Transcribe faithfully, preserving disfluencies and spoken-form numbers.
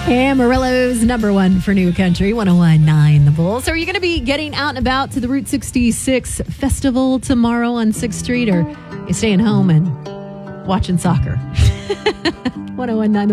Amarillo's number one for New Country, one oh one point nine The Bull. So are you going to be getting out and about to the Route sixty-six Festival tomorrow on sixth Street, or you staying home and watching soccer? one oh one point nine The Bull.